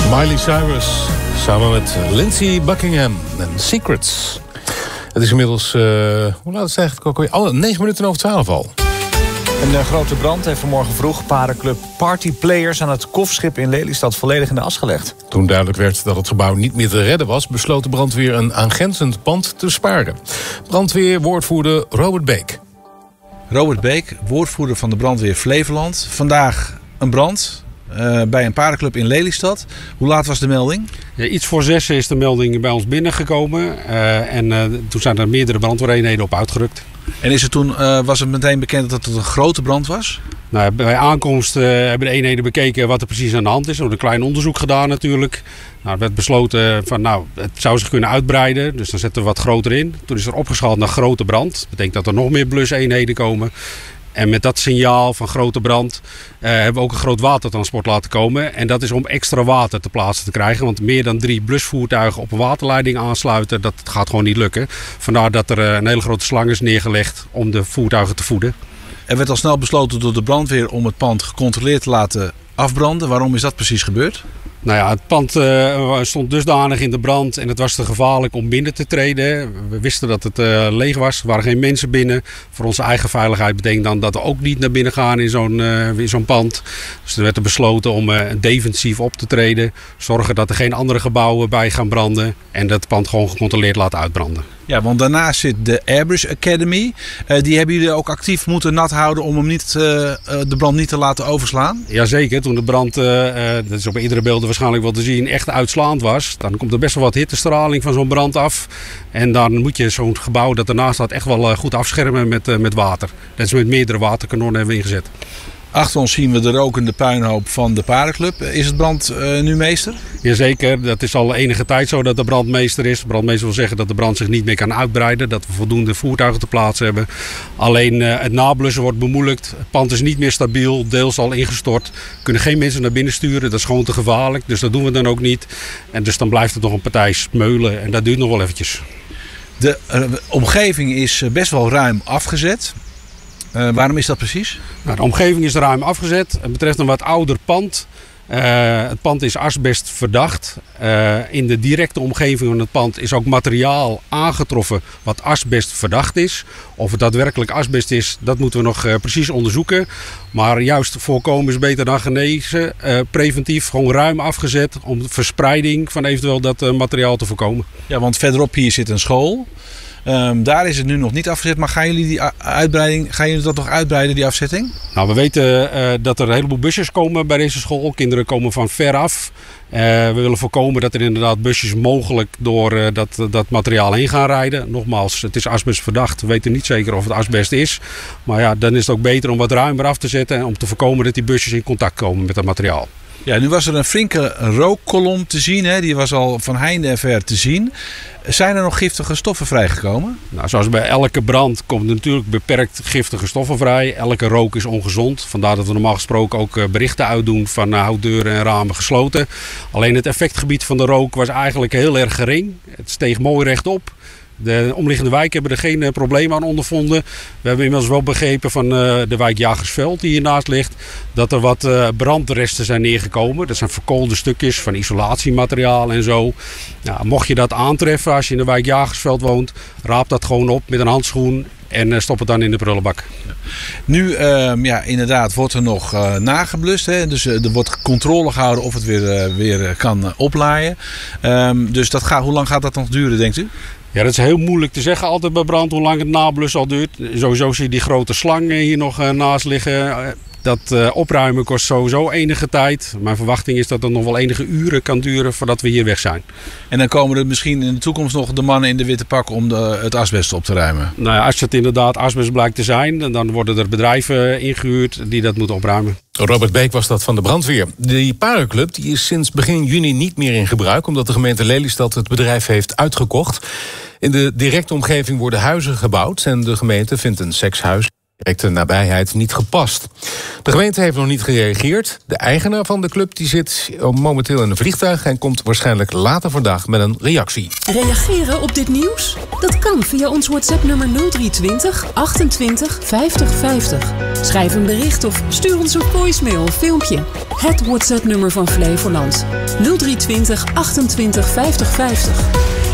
Miley Cyrus samen met Lindsey Buckingham en Secrets. Het is inmiddels, hoe laat is het eigenlijk ook alweer? 9 minuten over 12 al. Een grote brand heeft vanmorgen vroeg parenclub Party Players aan het Kofschip in Lelystad volledig in de as gelegd. Toen duidelijk werd dat het gebouw niet meer te redden was, besloot de brandweer een aangrenzend pand te sparen. Brandweerwoordvoerder Robert Beek. Robert Beek, woordvoerder van de brandweer Flevoland. Vandaag een brand bij een parenclub in Lelystad. Hoe laat was de melding? Ja, iets voor 6 is de melding bij ons binnengekomen. Toen zijn er meerdere brandweereenheden op uitgerukt. En was het meteen bekend dat het een grote brand was? Nou, bij aankomst hebben de eenheden bekeken wat er precies aan de hand is. Er wordt een klein onderzoek gedaan natuurlijk. Nou, er werd besloten van het zou zich kunnen uitbreiden. Dus dan zetten we wat groter in. Toen is er opgeschaald naar grote brand. Dat betekent dat er nog meer bluseenheden komen. En met dat signaal van grote brand hebben we ook een groot watertransport laten komen. En dat is om extra water te plaatsen te krijgen. Want meer dan 3 blusvoertuigen op een waterleiding aansluiten, dat gaat gewoon niet lukken. Vandaar dat er een hele grote slang is neergelegd om de voertuigen te voeden. Er werd al snel besloten door de brandweer om het pand gecontroleerd te laten afbranden. Waarom is dat precies gebeurd? Nou ja, het pand stond dusdanig in de brand en het was te gevaarlijk om binnen te treden. We wisten dat het leeg was, er waren geen mensen binnen. Voor onze eigen veiligheid betekent dan dat we ook niet naar binnen gaan in zo'n pand. Dus er werd er besloten om defensief op te treden. Zorgen dat er geen andere gebouwen bij gaan branden en dat pand gewoon gecontroleerd laten uitbranden. Ja, want daarnaast zit de Airbus Academy. Die hebben jullie ook actief moeten nat houden om hem de brand niet te laten overslaan? Jazeker, toen de brand, dat is op iedere beelden waarschijnlijk wel te zien, echt uitslaand was. Dan komt er best wel wat hittestraling van zo'n brand af. En dan moet je zo'n gebouw dat ernaast staat echt wel goed afschermen met water. Dat is met meerdere waterkanonnen hebben we ingezet. Achter ons zien we de rokende puinhoop van de parenclub. Is het brand nu meester? Jazeker, dat is al enige tijd zo dat de brandmeester is. De brandmeester wil zeggen dat de brand zich niet meer kan uitbreiden. Dat we voldoende voertuigen te plaatsen hebben. Alleen het nablussen wordt bemoeilijkt. Het pand is niet meer stabiel, deels al ingestort. We kunnen geen mensen naar binnen sturen, dat is gewoon te gevaarlijk. Dus dat doen we dan ook niet. En dus dan blijft het nog een partij smeulen en dat duurt nog wel eventjes. De omgeving is best wel ruim afgezet. Waarom is dat precies? Nou, de omgeving is ruim afgezet. Het betreft een wat ouder pand. Het pand is asbest verdacht. In de directe omgeving van het pand is ook materiaal aangetroffen wat asbest verdacht is. Of het daadwerkelijk asbest is, dat moeten we nog precies onderzoeken. Maar juist voorkomen is beter dan genezen. Preventief gewoon ruim afgezet om de verspreiding van eventueel dat materiaal te voorkomen. Ja, want verderop hier zit een school. Daar is het nu nog niet afgezet, maar gaan jullie dat nog uitbreiden, die afzetting? Nou, we weten dat er een heleboel busjes komen bij deze school. Kinderen komen van ver af. We willen voorkomen dat er inderdaad busjes mogelijk door dat materiaal heen gaan rijden. Nogmaals, het is asbestverdacht. We weten niet zeker of het asbest is. Maar ja, dan is het ook beter om wat ruimer af te zetten en om te voorkomen dat die busjes in contact komen met dat materiaal. Ja, nu was er een flinke rookkolom te zien. Hè? Die was al van heinde en ver te zien. Zijn er nog giftige stoffen vrijgekomen? Nou, zoals bij elke brand komt natuurlijk beperkt giftige stoffen vrij. Elke rook is ongezond. Vandaar dat we normaal gesproken ook berichten uitdoen van houd deuren en ramen gesloten. Alleen het effectgebied van de rook was eigenlijk heel erg gering. Het steeg mooi rechtop. De omliggende wijken hebben er geen probleem aan ondervonden. We hebben inmiddels wel begrepen van de wijk Jagersveld die hiernaast ligt, dat er wat brandresten zijn neergekomen. Dat zijn verkoolde stukjes van isolatiemateriaal en zo. Nou, mocht je dat aantreffen als je in de wijk Jagersveld woont, raap dat gewoon op met een handschoen en stop het dan in de prullenbak. Ja. Nu, inderdaad, wordt er nog nageblust. Hè? Dus er wordt controle gehouden of het weer kan oplaaien. Dus hoe lang gaat dat nog duren, denkt u? Ja, dat is heel moeilijk te zeggen altijd bij brand hoe lang het nablussen al duurt. Sowieso zie je die grote slang hier nog naast liggen. Dat opruimen kost sowieso enige tijd. Mijn verwachting is dat het nog wel enige uren kan duren voordat we hier weg zijn. En dan komen er misschien in de toekomst nog de mannen in de witte pak om het asbest op te ruimen? Nou ja, als het inderdaad asbest blijkt te zijn, dan worden er bedrijven ingehuurd die dat moeten opruimen. Robert Beek was dat van de brandweer. Die parenclub die is sinds begin juni niet meer in gebruik, omdat de gemeente Lelystad het bedrijf heeft uitgekocht. In de directe omgeving worden huizen gebouwd en de gemeente vindt een sekshuis directe nabijheid niet gepast. De gemeente heeft nog niet gereageerd. De eigenaar van de club die zit momenteel in een vliegtuig en komt waarschijnlijk later vandaag met een reactie. Reageren op dit nieuws? Dat kan via ons WhatsApp-nummer 0320 28 50 50. Schrijf een bericht of stuur ons een voicemail of filmpje. Het WhatsApp-nummer van Flevoland. 0320 28 50 50.